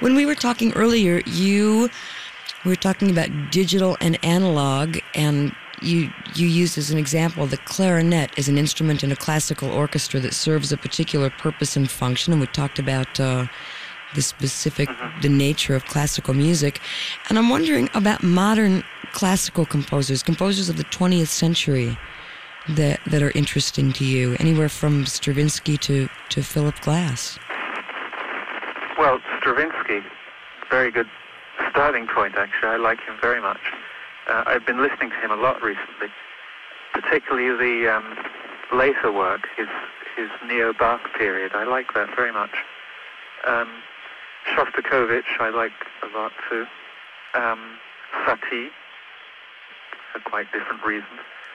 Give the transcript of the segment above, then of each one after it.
When we were talking earlier, we were talking about digital and analog, and you used as an example the clarinet as an instrument in a classical orchestra that serves a particular purpose and function, and we talked about the specific, the nature of classical music. And I'm wondering about modern classical composers of the 20th century that are interesting to you, anywhere from Stravinsky to Philip Glass. Well, Stravinsky, very good starting point, actually. I like him very much. I've been listening to him a lot recently, particularly the later work, his neo-Bach period. I like that very much. Shostakovich I like a lot too. Satie, for quite different reasons.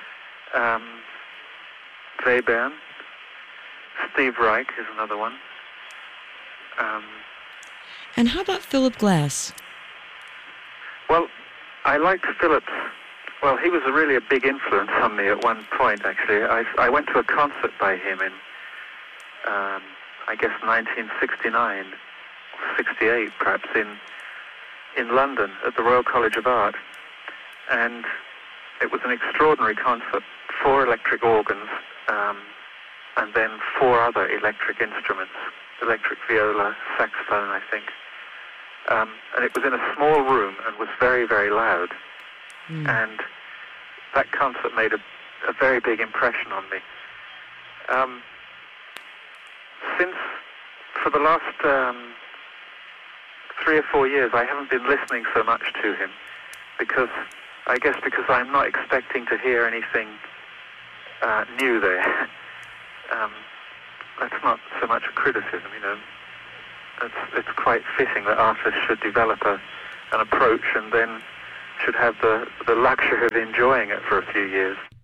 Webern, Steve Reich is another one. And how about Philip Glass? Well, I liked Philip's. Well, he was really a big influence on me at one point, actually. I went to a concert by him in, I guess, 1969, or 68, perhaps, in London at the Royal College of Art. And it was an extraordinary concert. 4 electric organs, and then 4 other electric instruments, electric viola, saxophone, I think. And it was in a small room and was very, very loud. And that concert made a very big impression on me. Since, for the last 3 or 4 years, I haven't been listening so much to him, because I'm not expecting to hear anything new there. That's not so much a criticism, you know. It's quite fitting that artists should develop an approach and then should have the luxury of enjoying it for a few years.